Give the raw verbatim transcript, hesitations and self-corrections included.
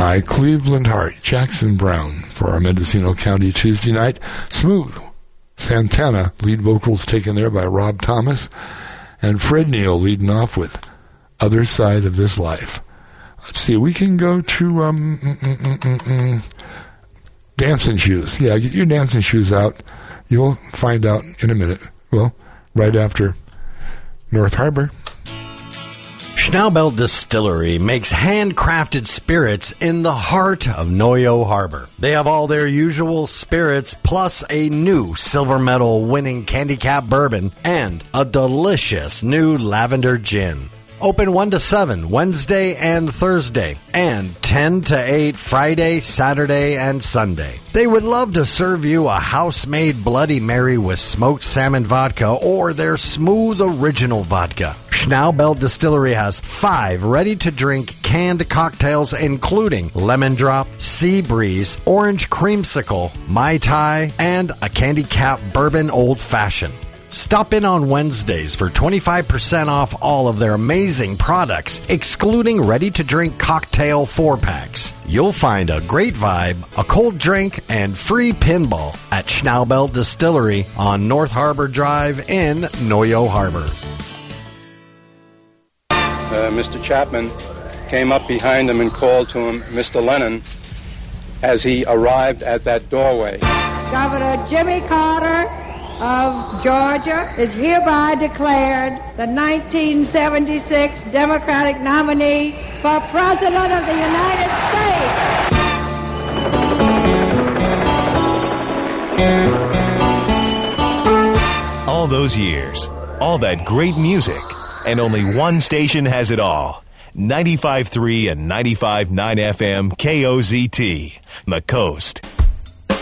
My Cleveland Heart, Jackson Brown for our Mendocino County Tuesday night. Smooth Santana, lead vocals taken there by Rob Thomas, and Fred Neil leading off with Other Side of This Life. Let's see, we can go to um, mm, mm, mm, mm, dancing shoes. Yeah, get your dancing shoes out. You'll find out in a minute. Well, right after North Harbor. Schnaubelt Distillery makes handcrafted spirits in the heart of Noyo Harbor. They have all their usual spirits, plus a new silver medal winning Candy Cap bourbon and a delicious new lavender gin. Open one to seven Wednesday and Thursday, and ten to eight Friday, Saturday, and Sunday. They would love to serve you a house-made Bloody Mary with smoked salmon vodka or their smooth original vodka. Schnaubelt Distillery has five ready-to-drink canned cocktails, including Lemon Drop, Sea Breeze, Orange Creamsicle, Mai Tai, and a Candy Cap Bourbon Old Fashioned. Stop in on Wednesdays for twenty-five percent off all of their amazing products, excluding ready-to-drink cocktail four-packs. You'll find a great vibe, a cold drink, and free pinball at Schnaubelt Distillery on North Harbor Drive in Noyo Harbor. Uh, Mister Chapman came up behind him and called to him, Mister Lennon, as he arrived at that doorway. Governor Jimmy Carter of Georgia is hereby declared the nineteen seventy-six Democratic nominee for President of the United States. All those years, all that great music, and only one station has it all. ninety-five point three and ninety-five point nine F M K O Z T, The Coast.